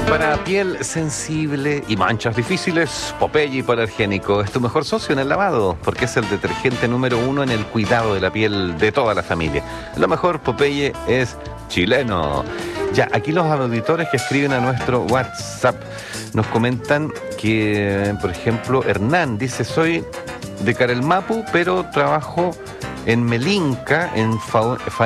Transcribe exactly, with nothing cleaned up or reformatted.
Para piel sensible y manchas difíciles, Popeye Hipoalergénico es tu mejor socio en el lavado, porque es el detergente número uno en el cuidado de la piel de toda la familia. Lo mejor, Popeye, es chileno. Ya, aquí los auditores que escriben a nuestro WhatsApp nos comentan que, por ejemplo, Hernán dice: soy de Carelmapu, pero trabajo en Melinca, en Fa